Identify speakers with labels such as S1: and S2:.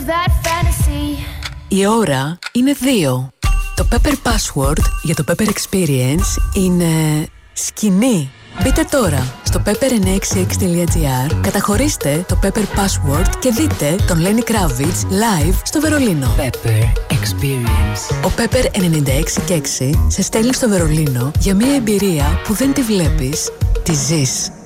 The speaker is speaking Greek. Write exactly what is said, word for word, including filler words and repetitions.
S1: that fantasy.
S2: Η ώρα είναι δύο. Το Pepper Password για το Pepper Experience είναι σκηνή. Μπείτε τώρα στο pepper εννιακόσια εξήντα έξι τελεία gr, καταχωρήστε το Pepper Password και δείτε τον Lenny Kravitz live στο Βερολίνο.
S3: Pepper Experience.
S2: Ο Pepper ενενήντα έξι και έξι σε στέλνει στο Βερολίνο για μια εμπειρία που δεν τη βλέπεις, τη ζεις.